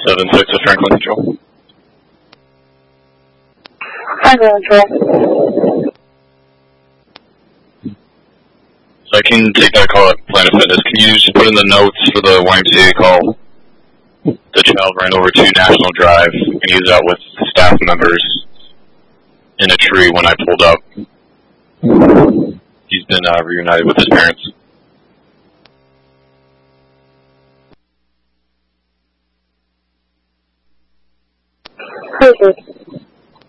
7-6 of Franklin Control. Franklin Control. So I can take that call at Planet Fitness. Can you just put in the notes for the YMCA call? The child ran over to National Drive, and he was out with staff members in a tree when I pulled up. He's been reunited with his parents. Perfect.